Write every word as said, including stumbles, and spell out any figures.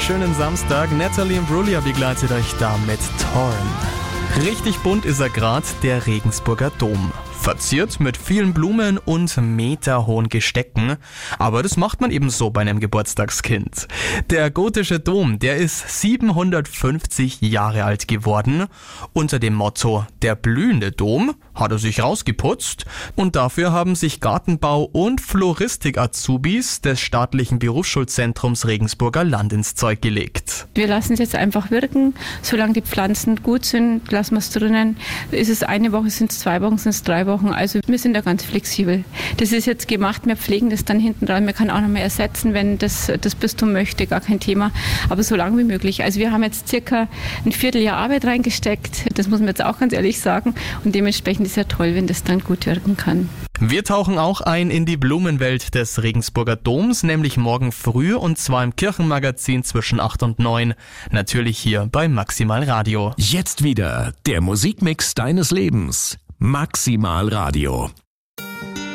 schönen Samstag. Natalie Imbruglia begleitet euch da mit Torn. Richtig bunt ist er grad, der Regensburger Dom. Verziert mit vielen Blumen und meterhohen Gestecken. Aber das macht man eben so bei einem Geburtstagskind. Der gotische Dom, der ist siebenhundertfünfzig Jahre alt geworden. Unter dem Motto Der blühende Dom hat er sich rausgeputzt. Und dafür haben sich Gartenbau- und Floristik-Azubis des staatlichen Berufsschulzentrums Regensburger Land ins Zeug gelegt. Wir lassen es jetzt einfach wirken. Solange die Pflanzen gut sind, lassen wir es drinnen. Ist es eine Woche, sind es zwei Wochen, sind es drei Wochen. Also wir sind da ganz flexibel. Das ist jetzt gemacht, wir pflegen das dann hinten dran. Man kann auch noch mehr ersetzen, wenn das, das Bistum möchte, gar kein Thema. Aber so lange wie möglich. Also wir haben jetzt circa ein Vierteljahr Arbeit reingesteckt. Das muss man jetzt auch ganz ehrlich sagen. Und dementsprechend ist ja toll, wenn das dann gut wirken kann. Wir tauchen auch ein in die Blumenwelt des Regensburger Doms, nämlich morgen früh und zwar im Kirchenmagazin zwischen acht und neun. Natürlich hier bei Maximal Radio. Jetzt wieder der Musikmix deines Lebens. Maximal Radio.